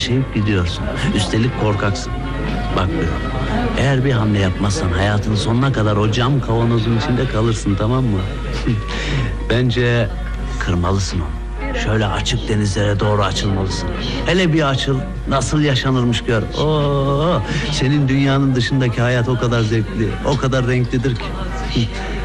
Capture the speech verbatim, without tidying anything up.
yaşayıp gidiyorsun. Üstelik korkaksın. Bak bir, eğer bir hamle yapmazsan hayatın sonuna kadar o cam kavanozun içinde kalırsın, tamam mı? Bence kırmalısın onu. Şöyle açık denizlere doğru açılmalısın. Hele bir açıl, nasıl yaşanırmış gör. Oo, senin dünyanın dışındaki hayat o kadar zevkli, o kadar renklidir ki.